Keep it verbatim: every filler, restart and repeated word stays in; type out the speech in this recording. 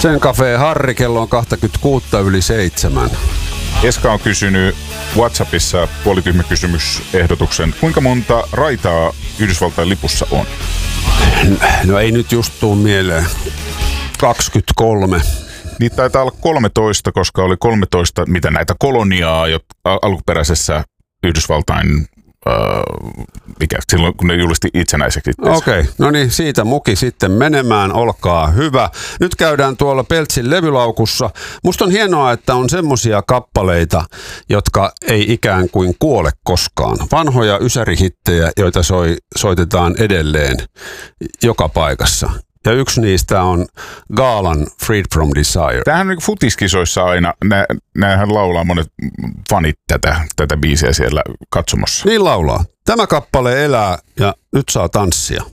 Sen Cafe Harri, kello on kaksikymmentäkuusi yli seitsemän. Eska on kysynyt WhatsAppissa puolityhmä kysymysehdotuksen. Kuinka monta raitaa Yhdysvaltain lipussa on? No ei nyt just tuu mieleen. kaksikymmentäkolme. Niitä taitaa olla kolmetoista, koska oli kolmetoista, mitä näitä koloniaa jo alkuperäisessä Yhdysvaltain, äh, mikä, silloin kun ne julisti itsenäiseksi. Okei, okay. No niin, siitä muki sitten menemään, olkaa hyvä. Nyt käydään tuolla Peltsin levylaukussa. Musta on hienoa, että on semmosia kappaleita, jotka ei ikään kuin kuole koskaan. Vanhoja ysärihittejä, joita soi, soitetaan edelleen joka paikassa. Ja yksi niistä on Gaalan Freed from Desire. Tämähän on futiskisoissa aina, nä, näähän laulaa monet fanit tätä, tätä biisiä siellä katsomossa. Niin laulaa. Tämä kappale elää ja nyt saa tanssia.